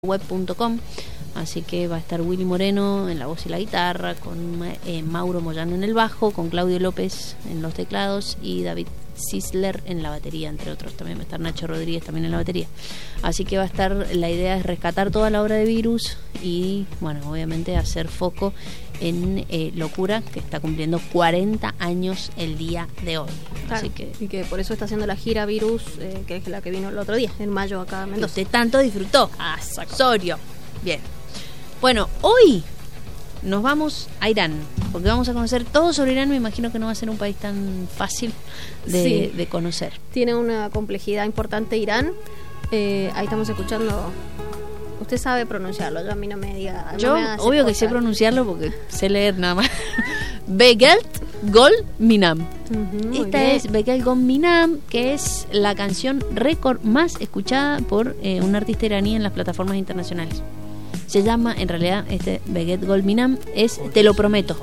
web.com, así que va a estar Willy Moreno en la voz y la guitarra, con Mauro Moyano en el bajo, con Claudio López en los teclados y David Sisler en la batería, entre otros. También va a estar Nacho Rodríguez también en la batería. Así que va a estar, la idea es rescatar toda la obra de Virus y, bueno, obviamente hacer foco en Locura, que está cumpliendo 40 años el día de hoy. Claro, así que, y que por eso está haciendo la gira Virus, que es la que vino el otro día, en mayo acá en Mendoza. usted tanto disfrutó. Exacto. Sorio. Bien. Bueno, hoy nos vamos a Irán, porque vamos a conocer todo sobre Irán. Me imagino que no va a ser un país tan fácil de conocer. Tiene una complejidad importante Irán. Ahí estamos escuchando. Usted sabe pronunciarlo, yo a mí no me diga. Yo, no me obvio que sé pronunciarlo porque sé leer nada más. Begelt Gol Minam. Esta es Begelt Gol Minam, que es la canción récord más escuchada por un artista iraní en las plataformas internacionales. Se llama, en realidad, Begelt Gol Minam es Te lo prometo.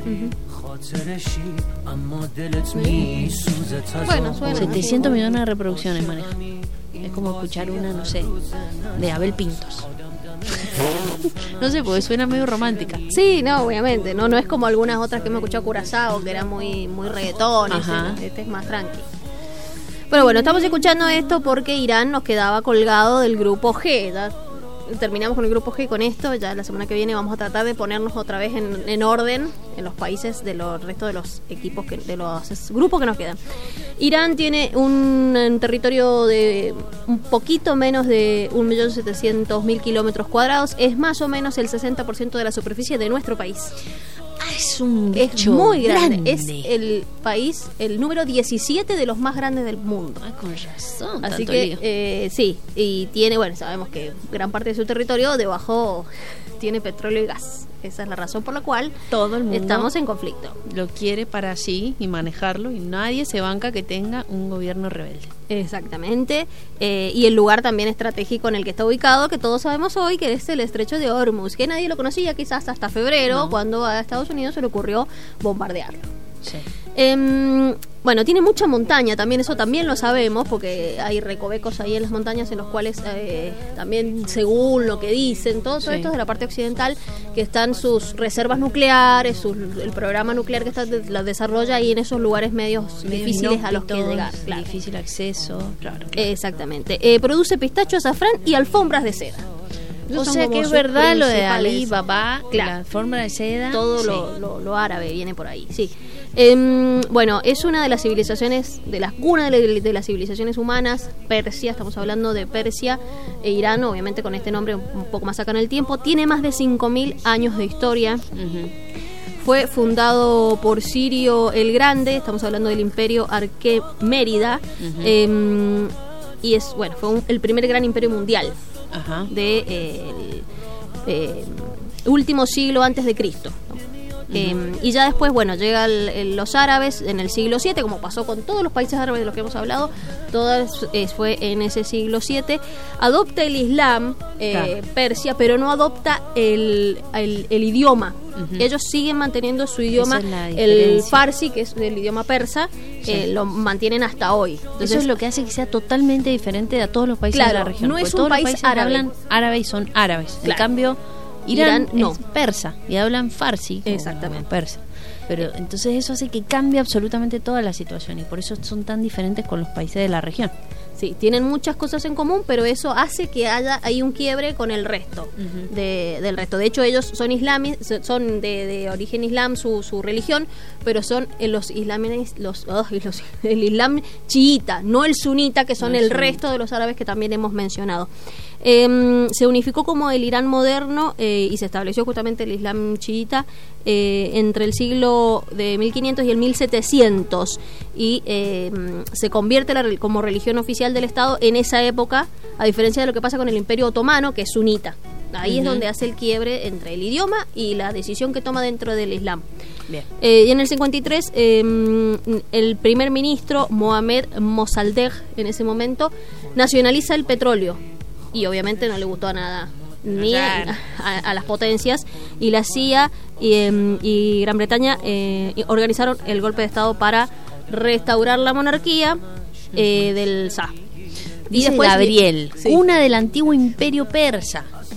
Bueno, suena 700 millones de reproducciones maneja. Es como escuchar una, no sé, de Abel Pintos. No sé, porque suena medio romántica. Sí, no, obviamente. No es como algunas otras que hemos escuchado, Curazao, que era muy reggaetón. Este es más tranqui. Pero bueno, estamos escuchando esto porque Irán nos quedaba colgado del grupo G. Ya terminamos con el grupo G con esto. Ya la semana que viene vamos a tratar de ponernos otra vez en orden en los países de los restos de los equipos, de los grupos que nos quedan. Irán tiene un territorio de un poquito menos de 1.700.000 kilómetros cuadrados. Es más o menos el 60% de la superficie de nuestro país. Es un bicho muy grande. Es el país, el número 17 de los más grandes del mundo. Con razón. Así que sí, y tiene, bueno, sabemos que gran parte de su territorio debajo tiene petróleo y gas. Esa es la razón por la cual todo el mundo estamos en conflicto. Lo quiere para sí y manejarlo, y nadie se banca que tenga un gobierno rebelde. Exactamente. Y el lugar también estratégico en el que está ubicado, que todos sabemos hoy, que es el estrecho de Hormuz, que nadie lo conocía quizás hasta febrero, cuando a Estados Unidos se le ocurrió bombardearlo. Sí. Bueno, tiene mucha montaña también, eso también lo sabemos, porque hay recovecos ahí en las montañas en los cuales también, según lo que dicen, todo esto es de la parte occidental, que están sus reservas nucleares, el programa nuclear que la desarrolla ahí en esos lugares medios difíciles a los que llegar. Claro. Difícil acceso, claro. Exactamente. Produce pistacho, azafrán y alfombras de seda. O sea que es verdad lo de Ali Baba, claro, la alfombra de seda. Todo lo árabe viene por ahí, sí. Bueno, es una de las civilizaciones, de las cunas de las civilizaciones humanas. Persia, estamos hablando de Persia e Irán, obviamente con este nombre un poco más acá en el tiempo. Tiene más de 5.000 años de historia. Fue fundado por Sirio el Grande, estamos hablando del Imperio Arquemérida. Y es, bueno, fue el primer gran imperio mundial de último siglo antes de Cristo. Y ya después, bueno, llegan los árabes en el siglo VII, como pasó con todos los países árabes de los que hemos hablado. Fue en ese siglo VII. Adopta el Islam, Persia, pero no adopta el idioma. Ellos siguen manteniendo su idioma, el farsi, que es el idioma persa, lo mantienen hasta hoy. Entonces, eso es lo que hace que sea totalmente diferente a todos los países de la región. No es un país árabe. Hablan árabe y son árabes. Claro. En cambio, Irán no. es persa y hablan farsi. Exactamente. Persa. Pero entonces eso hace que cambie absolutamente toda la situación, y por eso son tan diferentes con los países de la región. Sí, tienen muchas cosas en común, pero eso hace que hay un quiebre con el resto del resto. De hecho, ellos son son de origen islam, su religión, pero son los islámiles, el islam chiita, no el sunita, que son el resto de los árabes que también hemos mencionado. Se unificó como el Irán moderno y se estableció justamente el islam chiita entre el siglo de 1500 y el 1700, y se convierte como religión oficial del Estado en esa época, a diferencia de lo que pasa con el Imperio Otomano, que es sunita. Ahí es donde hace el quiebre entre el idioma y la decisión que toma dentro del Islam. Bien. Y en el 53 el primer ministro Mohamed Mossadegh, en ese momento, nacionaliza el petróleo, y obviamente no le gustó a nada, ni a las potencias, y la CIA y Gran Bretaña organizaron el golpe de Estado para restaurar la monarquía del Shah. Dice después, Gabriel, una del antiguo imperio persa.